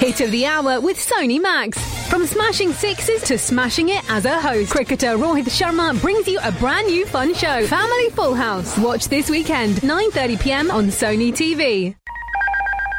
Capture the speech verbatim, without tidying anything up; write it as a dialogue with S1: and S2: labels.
S1: Hit of the Hour with Sony Max. From smashing sixes to smashing it as a host, cricketer Rohit Sharma brings you a brand new fun show, Family Full House. Watch this weekend, nine thirty p m on Sony T V.